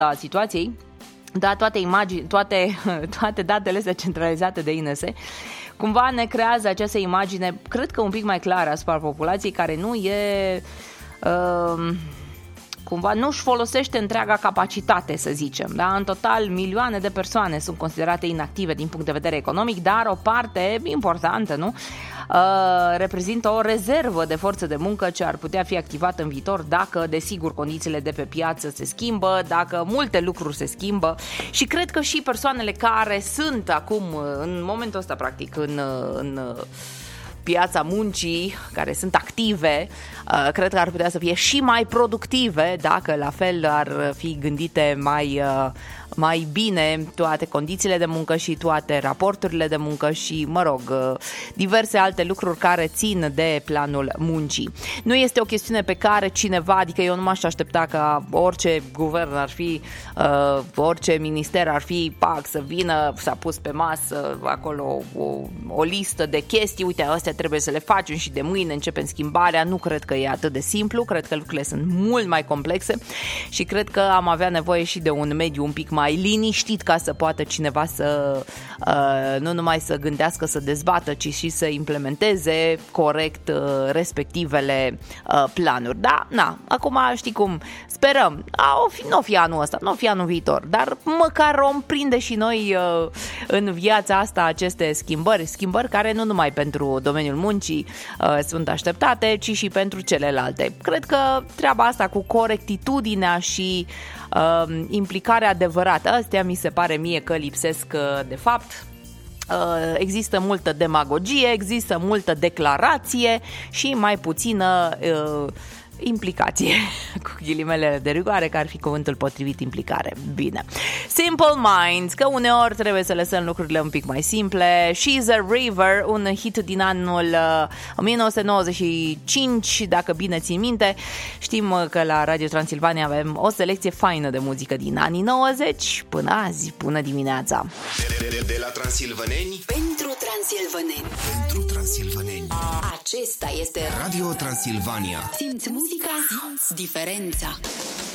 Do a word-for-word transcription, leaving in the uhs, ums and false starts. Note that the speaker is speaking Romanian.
a situației, da, toate imagini, toate, toate datele astea centralizate de I N S cumva ne creează această imagine, cred că un pic mai clară asupra populației, care nu e... Uh, cumva nu își folosește întreaga capacitate, să zicem. Da? În total, milioane de persoane sunt considerate inactive din punct de vedere economic, dar o parte importantă, nu? Uh, reprezintă o rezervă de forță de muncă ce ar putea fi activată în viitor dacă, desigur, condițiile de pe piață se schimbă, dacă multe lucruri se schimbă și cred că și persoanele care sunt acum, în momentul ăsta, practic, în... în piața muncii, care sunt active, cred că ar putea să fie și mai productive dacă la fel ar fi gândite mai, mai bine toate condițiile de muncă și toate raporturile de muncă și, mă rog, diverse alte lucruri care țin de planul muncii. Nu este o chestiune pe care cineva, adică eu nu m-aș aștepta ca orice guvern ar fi, orice minister ar fi, pac, să vină, s-a pus pe masă acolo o, o listă de chestii, uite, astea trebuie să le facem și de mâine începem schimbarea. Nu cred că e atât de simplu, cred că lucrurile sunt mult mai complexe și cred că am avea nevoie și de un mediu un pic mai liniștit ca să poată cineva să uh, nu numai să gândească, să dezbată, ci și să implementeze corect uh, respectivele uh, planuri. Da, na, acum știi cum, sperăm, a, o fi, nu o fi anul ăsta, nu o fi anul viitor, dar măcar om prinde și noi uh, în viața asta aceste schimbări, schimbări care nu numai pentru domeniul muncii uh, sunt așteptate, ci și pentru celelalte. Cred că treaba asta cu corectitudinea și uh, implicarea adevărată, astea mi se pare mie că lipsesc uh, de fapt. Uh, există multă demagogie, există multă declarație și mai puțină uh, implicație, cu ghilimele de rigoare, că ar fi cuvântul potrivit, implicare. Bine. Simple Minds, că uneori trebuie să lăsăm lucrurile un pic mai simple. She's a River, un hit din anul uh, nouăsprezece nouăzeci și cinci, dacă bine țin minte. Știm că la Radio Transilvania avem o selecție faină de muzică din anii nouăzeci până azi, până dimineața. De, de, de la transilvaneni pentru transilvaneni. Pentru transilvaneni. Acesta este Radio Transilvania. Simți muzica, simți diferența.